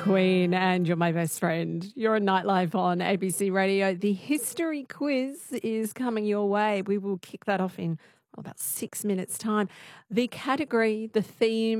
Queen, and you're my best friend. You're a Nightlife on ABC Radio. The history quiz is coming your way. We will kick that off in about 6 minutes' time. The category, the theme,